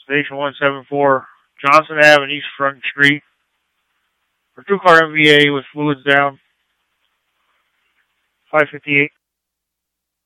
Station 174, Johnson Ave and East Front Street. For 2-car MVA with fluids down. 558.